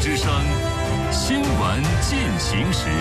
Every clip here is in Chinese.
之声，新闻进行时。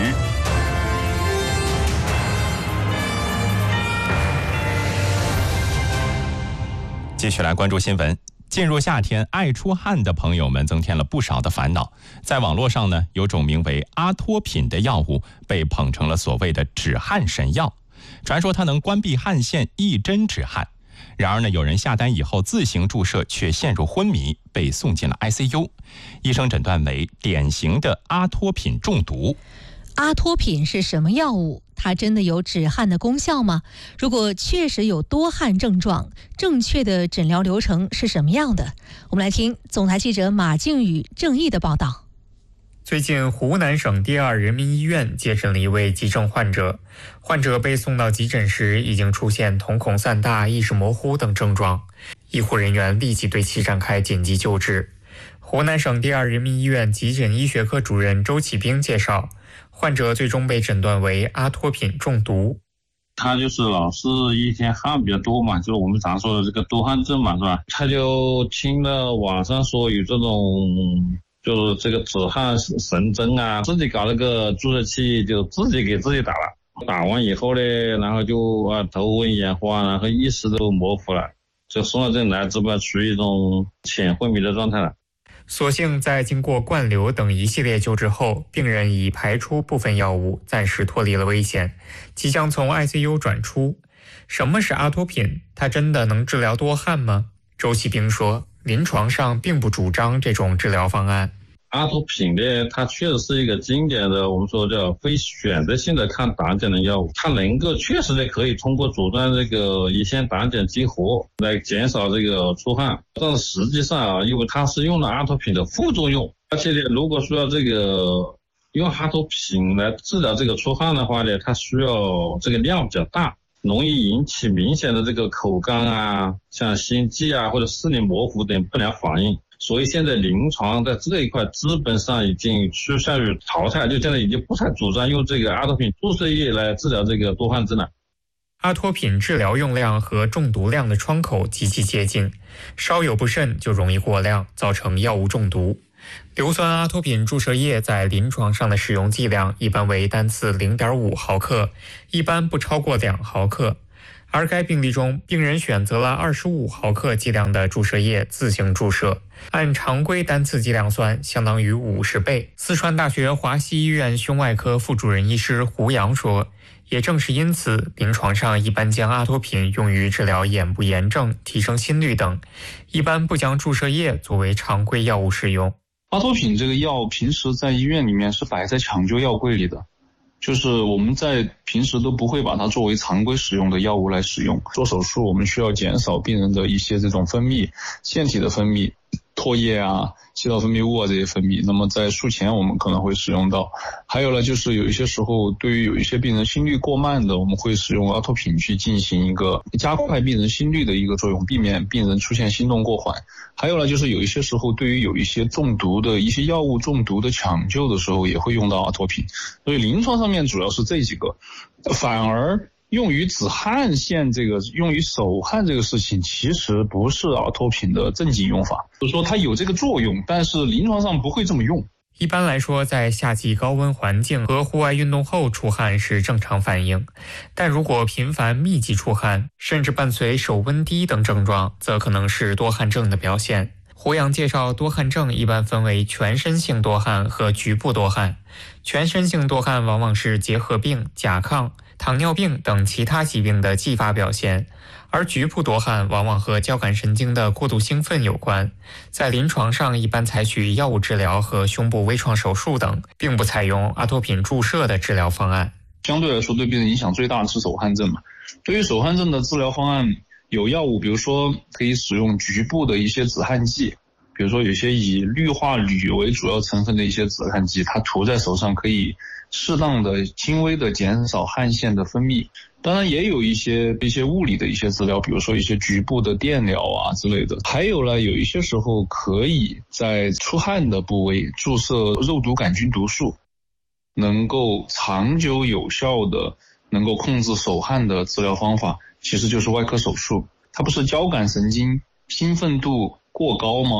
继续来关注新闻。进入夏天，爱出汗的朋友们增添了不少的烦恼。在网络上呢，有种名为阿托品的药物被捧成了所谓的止汗神药，传说它能关闭汗腺，一针止汗。然而呢，有人下单以后自行注射，却陷入昏迷，被送进了 ICU。医生诊断为典型的阿托品中毒。 阿托品是什么药物？它真的有止汗的功效吗？如果确实有多汗症状，正确的诊疗流程是什么样的？我们来听总台记者马靖宇、郑毅的报道。 最近，湖南省第二人民医院接诊了一位急症患者。患者被送到急诊时，已经出现瞳孔散大、意识模糊等症状。医护人员立即对其展开紧急救治。湖南省第二人民医院急诊医学科主任周启兵介绍，患者最终被诊断为阿托品中毒。 他就是老是一天汗比较多嘛，就是我们常说的这个多汗症嘛，是吧？他就听了网上说有这种就是这个止汗神针啊，自己搞了个注射器，就自己给自己打了。打完以后呢，然后就头昏眼花，然后意识都模糊了，就送到这里来之后处于一种浅昏迷的状态了。 所幸在经过灌流等一系列救治后，病人已排出部分药物，暂时脱离了危险，即将从 ICU 转出。什么是阿托品？它真的能治疗多汗吗？周启兵说，临床上并不主张这种治疗方案。 阿托品呢，它确实是一个经典的我们说叫非选择性的抗胆碱的药物，它能够确实的可以通过阻断这个乙酰胆碱激活来减少这个出汗，但是实际上因为它是用了阿托品的副作用，而且呢，如果说要这个用阿托品来治疗这个出汗的话呢，它需要这个量比较大，容易引起明显的这个口干啊，像心悸啊或者视力模糊等不良反应。所以现在临床在这一块基本上已经趋向于淘汰，就现在已经不太主张用这个阿托品注射液来治疗这个多汗症了。 阿托品治疗用量和中毒量的窗口极其接近，稍有不慎就容易过量，造成药物中毒。硫酸阿托品注射液在临床上的使用剂量一般为单次 0.5 毫克，一般不超过2毫克。而该病例中，病人选择了25毫克剂量的注射液自行注射，按常规单次剂量算，相当于50倍。四川大学华西医院胸外科副主任医师胡杨说，也正是因此，临床上一般将阿托品用于治疗眼部炎症、提升心率等，一般不将注射液作为常规药物使用。 阿托品这个药平时在医院里面是摆在抢救药柜里的，就是我们在平时都不会把它作为常规使用的药物来使用。做手术我们需要减少病人的一些这种分泌，腺体的分泌，唾液啊、气道分泌物啊这些分泌，那么在术前我们可能会使用到。还有呢，就是有一些时候对于有一些病人心率过慢的，我们会使用阿托品去进行一个加快病人心率的一个作用，避免病人出现心动过缓。还有呢，就是有一些时候对于有一些中毒的一些药物中毒的抢救的时候也会用到阿托品。所以临床上面主要是这几个，反而用于止汗腺这个用于手汗这个事情其实不是阿托品的正经用法，就是说它有这个作用，但是临床上不会这么用。 一般来说，在夏季高温环境和户外运动后出汗是正常反应，但如果频繁密集出汗，甚至伴随手温低等症状，则可能是多汗症的表现。胡杨介绍，多汗症一般分为全身性多汗和局部多汗。全身性多汗往往是结核病、甲亢、糖尿病等其他疾病的继发表现，而局部多汗往往和交感神经的过度兴奋有关。在临床上一般采取药物治疗和胸部微创手术等，并不采用阿托品注射的治疗方案。 相对来说对病人影响最大的是手汗症嘛。对于手汗症的治疗方案，有药物，比如说可以使用局部的一些止汗剂，比如说有些以氯化铝为主要成分的一些止汗剂，它涂在手上可以适当的轻微的减少汗腺的分泌。当然也有一些物理的一些治疗，比如说一些局部的电疗啊之类的。还有呢，有一些时候可以在出汗的部位注射肉毒杆菌毒素，能够长久有效的能够控制手汗的治疗方法其实就是外科手术。它不是交感神经兴奋度过高吗？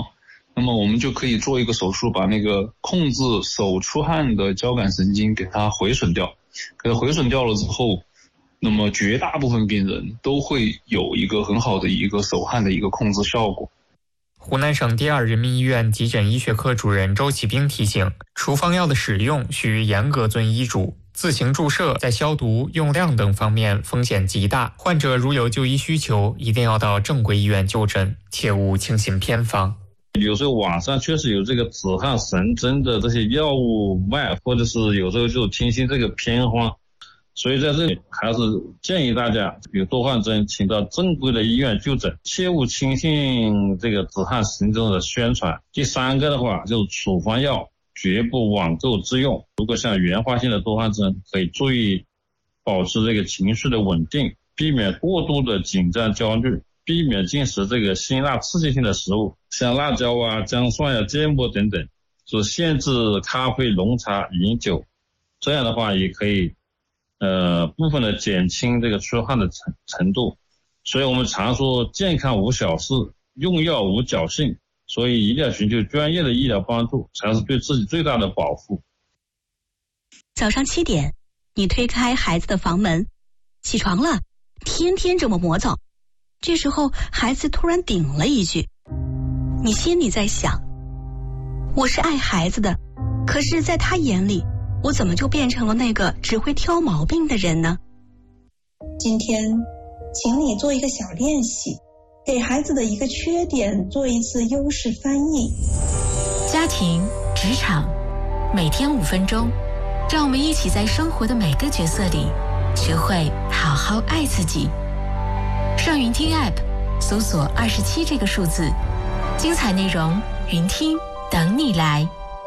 那么我们就可以做一个手术，把那个控制手出汗的交感神经给它毁损掉。给它毁损掉了之后，那么绝大部分病人都会有一个很好的一个手汗的一个控制效果。 湖南省第二人民医院急诊医学科主任周启兵提醒，处方药的使用需严格遵医嘱，自行注射在消毒、用量等方面风险极大。患者如有就医需求，一定要到正规医院就诊，切勿轻信偏方。 有时候网上确实有这个止汗神针的这些药物卖，或者是有时候就听信这个偏方，所以在这里还是建议大家有多汗症，请到正规的医院就诊，切勿轻信这个止汗神针的宣传。第三个的话，就是处方药绝不网购自用。如果像原发性的多汗症，可以注意保持这个情绪的稳定，避免过度的紧张焦虑，避免进食这个辛辣刺激性的食物，像辣椒啊、姜蒜啊、芥末等等，就限制咖啡、浓茶、饮酒。这样的话也可以部分的减轻这个出汗的程度。所以我们常说健康无小事，用药无侥幸，所以一定要寻求专业的医疗帮助，才是对自己最大的保护。 早上7点，你推开孩子的房门，起床了，天天这么磨蹭。这时候孩子突然顶了一句，你心里在想，我是爱孩子的，可是在他眼里，我怎么就变成了那个只会挑毛病的人呢？ 今天请你做一个小练习，给孩子的一个缺点做一次优势翻译。 家庭、职场，每天5分钟，让我们一起在生活的每个角色里学会好好爱自己。上云听 App 搜索27这个数字，精彩内容云听等你来。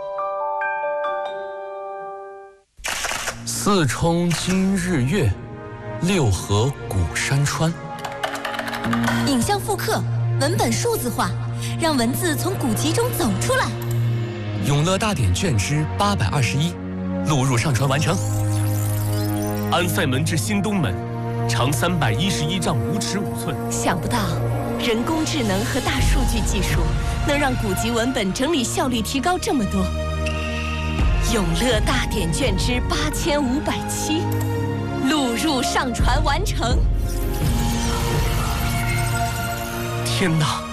四冲今日月，六合古山川。 影像复刻，文本数字化，让文字从古籍中走出来。 永乐大典卷之821，录入上传完成。安塞门至新东门，长311丈5尺5寸。 想不到，人工智能和大数据技术能让古籍文本整理效率提高这么多。永乐大典卷之8507，录入上传完成。 天哪！